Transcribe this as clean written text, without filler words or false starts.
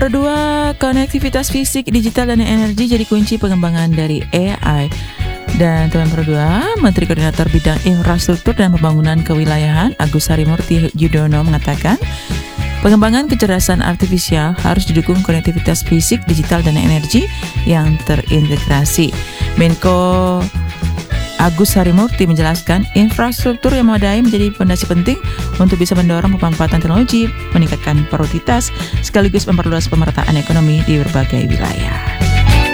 Kedua, konektivitas fisik, digital, dan energi jadi kunci pengembangan dari AI. Dan teman berdua, Menteri Koordinator Bidang Infrastruktur dan Pembangunan Kewilayahan Agus Harimurti Yudhoyono mengatakan, pengembangan kecerdasan artifisial harus didukung konektivitas fisik, digital, dan energi yang terintegrasi. Menko Agus Harimurti menjelaskan, infrastruktur yang memadai menjadi fondasi penting untuk bisa mendorong pemanfaatan teknologi, meningkatkan produktivitas, sekaligus memperluas pemerataan ekonomi di berbagai wilayah.